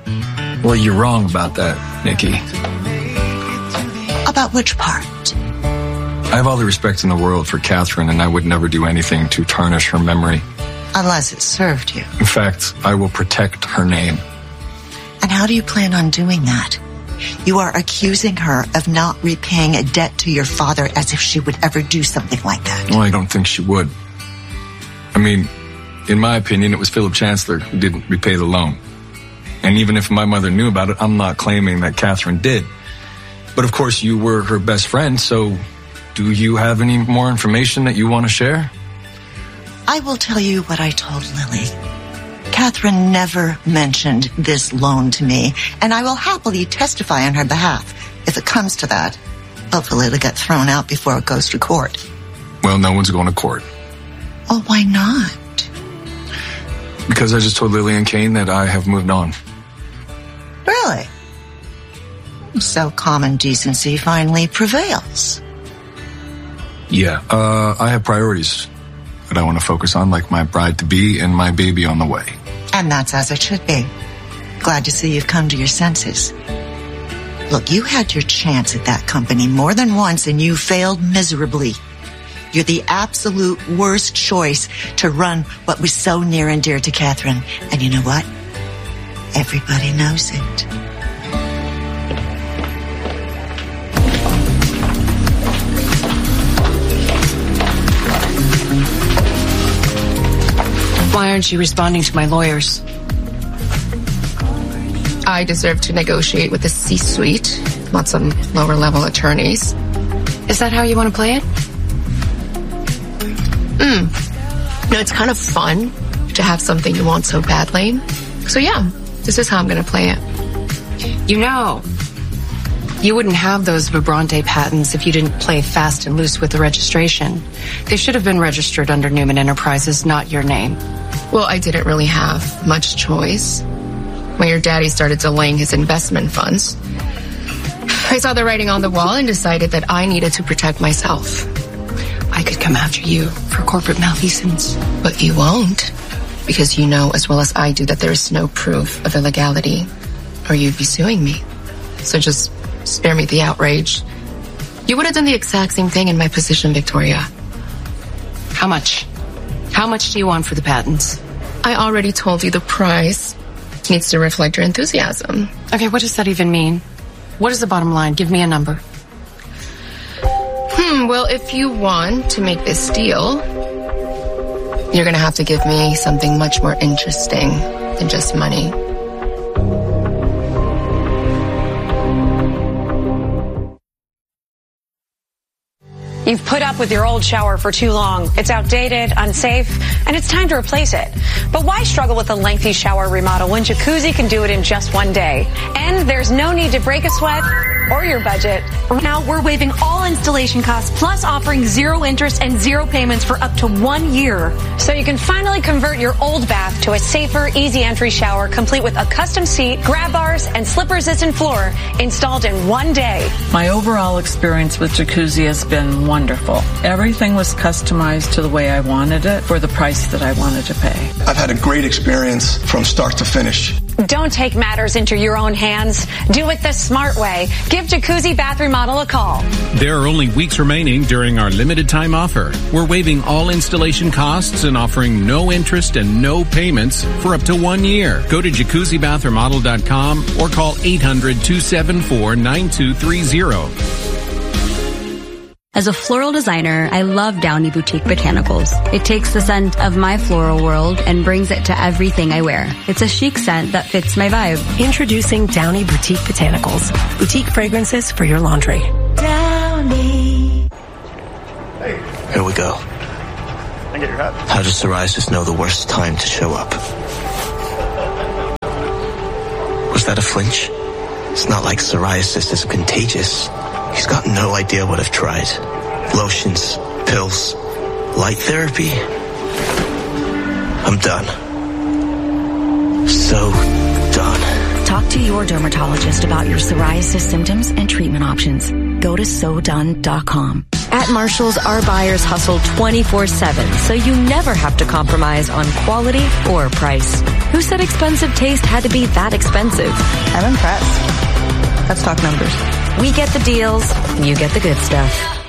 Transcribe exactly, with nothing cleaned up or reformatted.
Well, you're wrong about that, Nikki. About which part? I have all the respect in the world for Catherine, and I would never do anything to tarnish her memory. Unless it served you. In fact, I will protect her name. And how do you plan on doing that? You are accusing her of not repaying a debt to your father as if she would ever do something like that. Well, I don't think she would. I mean, in my opinion, it was Philip Chancellor who didn't repay the loan. And even if my mother knew about it, I'm not claiming that Catherine did. But of course, you were her best friend, so do you have any more information that you want to share? I will tell you what I told Lily. Catherine never mentioned this loan to me, and I will happily testify on her behalf if it comes to that. Hopefully it'll get thrown out before it goes to court. Well, no one's going to court. Oh, why not? Because I just told Lily and Kane that I have moved on. Really? So common decency finally prevails. Yeah, uh, I have priorities that I want to focus on, like my bride-to-be and my baby on the way. And that's as it should be. Glad to see you've come to your senses. Look, you had your chance at that company more than once and you failed miserably. You're the absolute worst choice to run what was so near and dear to Catherine. And you know what? Everybody knows it. Why aren't you responding to my lawyers? I deserve to negotiate with the C-suite, not some lower-level attorneys. Is that how you want to play it? Hmm. You know, it's kind of fun to have something you want so badly. So yeah, this is how I'm going to play it. You know, you wouldn't have those Vibrante patents if you didn't play fast and loose with the registration. They should have been registered under Newman Enterprises, not your name. Well, I didn't really have much choice. When your daddy started delaying his investment funds, I saw the writing on the wall and decided that I needed to protect myself. I could come after you for corporate malfeasance. But you won't, because you know as well as I do that there is no proof of illegality, or you'd be suing me. So just spare me the outrage. You would have done the exact same thing in my position, Victoria. How much? How much do you want for the patents? I already told you the price needs to reflect your enthusiasm. Okay, what does that even mean? What is the bottom line? Give me a number. Hmm, well, if you want to make this deal, you're going to have to give me something much more interesting than just money. You've put up with your old shower for too long. It's outdated, unsafe, and it's time to replace it. But why struggle with a lengthy shower remodel when Jacuzzi can do it in just one day? And there's no need to break a sweat or your budget. Now we're waiving all installation costs, plus offering zero interest and zero payments for up to one year. So you can finally convert your old bath to a safer, easy entry shower, complete with a custom seat, grab bars, and slip-resistant floor installed in one day. My overall experience with Jacuzzi has been wonderful. Everything was customized to the way I wanted it for the price that I wanted to pay. I've had a great experience from start to finish. Don't take matters into your own hands. Do it the smart way. Give Jacuzzi Bath Remodel a call. There are only weeks remaining during our limited time offer. We're waiving all installation costs and offering no interest and no payments for up to one year. Go to jacuzzi bath remodel dot com or call eight hundred, two seven four, nine two three zero. As a floral designer, I love Downey Boutique Botanicals. It takes the scent of my floral world and brings it to everything I wear. It's a chic scent that fits my vibe. Introducing Downey Boutique Botanicals. Boutique fragrances for your laundry. Downey. Here we go. I get your hat. How does psoriasis know the worst time to show up? Was that a flinch? It's not like psoriasis is contagious. He's got no idea what I've tried. Lotions, pills, light therapy. I'm done. So done. Talk to your dermatologist about your psoriasis symptoms and treatment options. Go to so done dot com. At Marshall's, our buyers hustle twenty-four seven, so you never have to compromise on quality or price. Who said expensive taste had to be that expensive? I'm impressed. Let's talk numbers. We get the deals, you get the good stuff.